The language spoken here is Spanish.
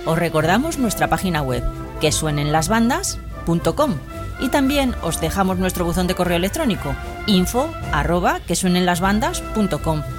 Os recordamos nuestra página web, quesuenenlasbandas.com, y también os dejamos nuestro buzón de correo electrónico, info@quesuenenlasbandas.com.